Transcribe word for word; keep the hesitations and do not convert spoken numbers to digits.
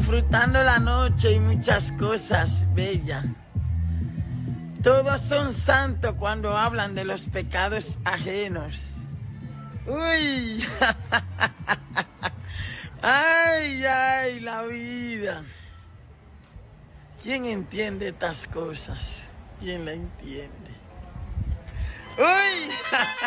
disfrutando la noche y muchas cosas bellas. Todos son santos cuando hablan de los pecados ajenos. Uy, ay, ay, la vida. ¿Quién entiende estas cosas? ¿Quién la entiende? Uy.